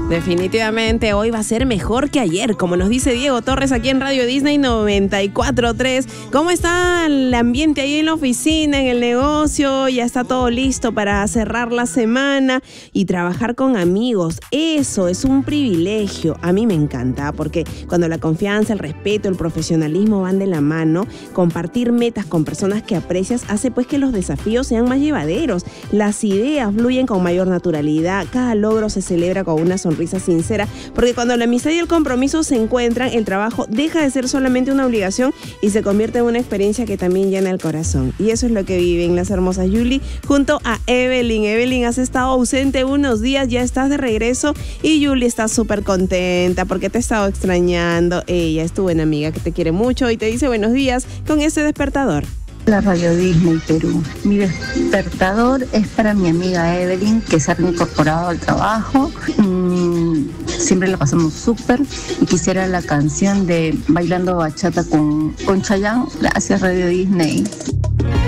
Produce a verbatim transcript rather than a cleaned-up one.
Definitivamente hoy va a ser mejor que ayer, como nos dice Diego Torres aquí en Radio Disney noventa y cuatro punto tres. ¿Cómo está el ambiente ahí en la oficina, en el negocio? Ya está todo listo para cerrar la semana y trabajar con amigos. Eso es un privilegio. A mí me encanta porque cuando la confianza, el respeto, el profesionalismo van de la mano, compartir metas con personas que aprecias hace pues que los desafíos sean más llevaderos. Las ideas fluyen con mayor naturalidad. Cada logro se celebra con una sonrisa sincera, porque cuando la amistad y el compromiso se encuentran, el trabajo deja de ser solamente una obligación y se convierte en una experiencia que también llena el corazón. Y eso es lo que viven las hermosas Yuli junto a Evelyn. Evelyn, has estado ausente unos días, ya estás de regreso y Yuli está súper contenta porque te ha estado extrañando. Ella es tu buena amiga que te quiere mucho y te dice buenos días con este despertador. La Radio Disney Perú. Mi despertador es para mi amiga Evelyn, que se ha reincorporado al trabajo. Mm, siempre la pasamos súper y quisiera la canción de Bailando Bachata con, con Chayanne. Gracias, Radio Disney.